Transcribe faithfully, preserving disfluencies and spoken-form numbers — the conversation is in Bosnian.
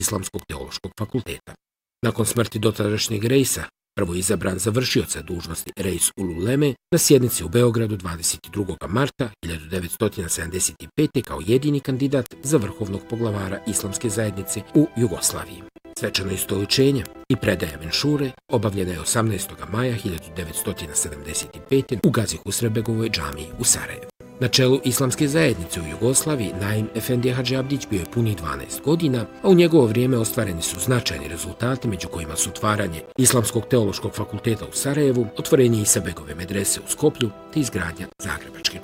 Islamskog teološkog fakulteta. Nakon smrti dotadašnjeg reisa, prvo izabran za vršioca dužnosti reis ululeme na sjednici u Beogradu dvadeset drugog marta hiljadu devetsto sedamdeset pete. kao jedini kandidat za vrhovnog poglavara Islamske zajednice u Jugoslaviji. Svečano istoličenje i predaja menšure obavljena je osamnaestog maja hiljadu devetsto sedamdeset pete. u Gazi Husrebegovoj džamiji u Sarajevu. Na čelu Islamske zajednice u Jugoslaviji Naim Efendija Hadži Abdić bio je punih dvanaest godina, a u njegovo vrijeme ostvareni su značajni rezultati, među kojima su otvaranje Islamskog teološkog fakulteta u Sarajevu, otvorenje Isabegove medrese u Skoplju te izgradnja Zagrebačke